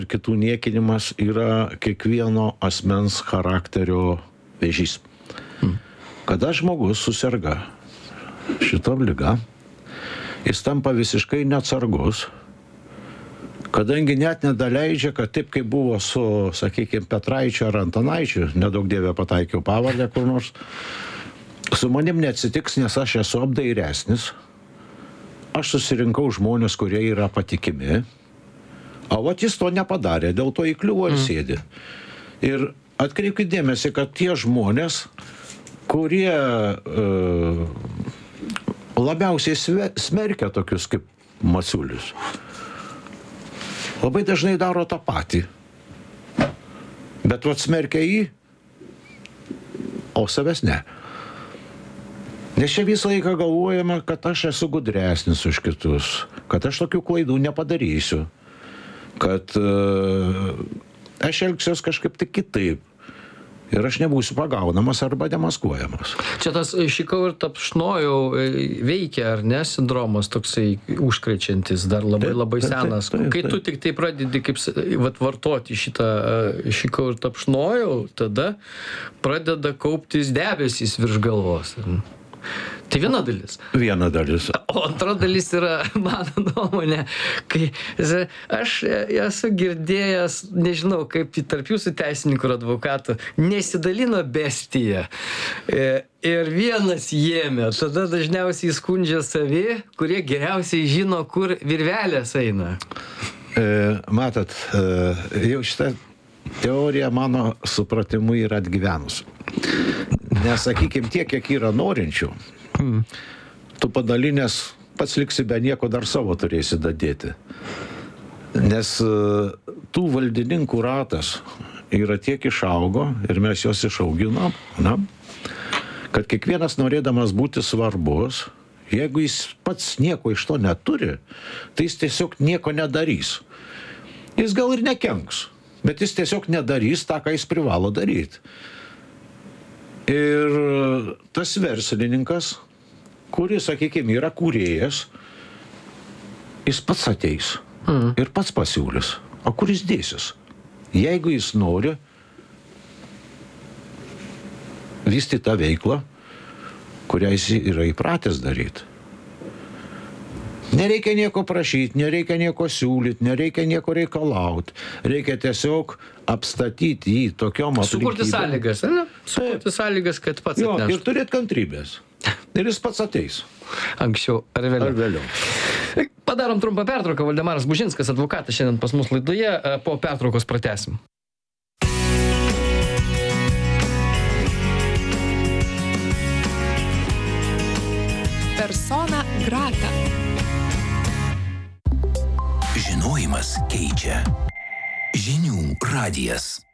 kitų niekinimas yra kiekvieno asmens charakterio vėžys. Kada žmogus susirga šitom liga, jis tampa visiškai neatsargus, kadangi net nedaleidžia, kad taip kaip buvo su, sakykime, Petraičiu ar Antanaičiu, nedaug dievė pataikiau pavardę kur nors, su manim neatsitiks, nes aš esu apdairesnis, aš susirinkau žmonės, kurie yra patikimi, o vat jis to nepadarė, dėl to įkliuvo ir sėdi. Ir atkreipkite dėmesį, kad tie žmonės, kurie labiausiai smerkia tokius kaip Masiulis, labai dažnai daro tą patį. Bet vat smerkia jį, o savęs ne. Nes čia visą laiką galvojama, kad aš esu gudresnis už kitus, kad aš tokių klaidų nepadarysiu, kad aš elgsiuos kažkaip tik kitaip. Ir aš nebūsiu pagaunamas arba demaskuojamas. Čia tas šikau ir tapšnojau veikia, ar ne, sindromas toksai užkrečiantis, dar labai senas. Kai tu tik tai pradedi kaip vartoti šitą šikau ir tapšnojau, tada pradeda kauptis debesys virš galvos. Tai viena dalis. Viena dalis. O antra dalis yra, mano nuomonė, kai aš esu girdėjęs, nežinau, kaip tarp jūsų teisininkų ir advokatų, nesidalino bestija. Ir vienas jėmė, tada dažniausiai skundžia savi, kurie geriausiai žino, kur virvelės eina. Matot, jau šitą teoriją mano supratimu yra atgyvenus. Nes, sakykime, tiek, kiek yra norinčių, tu padalinės pats liksi be nieko, dar savo turėsi dadėti. Nes tų valdininkų ratas yra tiek išaugo ir mes juos išauginom, kad kiekvienas norėdamas būti svarbus, jeigu jis pats nieko iš to neturi, tai jis tiesiog nieko nedarys. Jis gal ir nekenks, bet jis tiesiog nedarys tą, ką jis privalo daryti. Ir tas verslininkas, kuris, sakykime, yra kūrėjas, jis pats ateis ir pats pasiūlys. O kur jis dėsis? Jeigu jis nori vystyti tą veiklą, kurią jis yra įpratęs daryti. Nereikia nieko prašyti, nereikia nieko siūlyti, nereikia nieko reikalauti. Reikia tiesiog apstatyti jį tokiom aplinkybėm. Sukurti sąlygas, ne? Sukurti sąlygas, kad pats atneštų. Ir turėti kantrybės. Ir jis pats ateis. Anksčiau ar vėliau. Ar vėliau. Padarom trumpą pertrauką. Valdemaras Bužinskas, advokatas, šiandien pas mus laidoje. Po pertraukos pratęsim. Persona grata. Žinojimas keičia. Žinių radijas.